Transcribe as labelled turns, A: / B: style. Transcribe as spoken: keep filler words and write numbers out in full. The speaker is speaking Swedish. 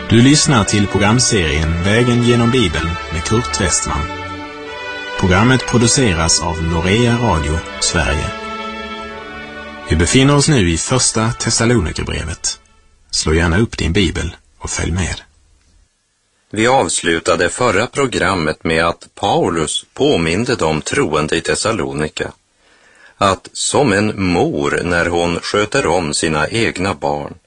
A: Du lyssnar till programserien Vägen genom Bibeln med Kurt Westman. Programmet produceras av Norea Radio, Sverige. Vi befinner oss nu i första Thessalonikerbrevet. Slå gärna upp din bibel och följ med.
B: Vi avslutade förra programmet med att Paulus påminde de troende i Thessalonika att som en mor när hon sköter om sina egna barn,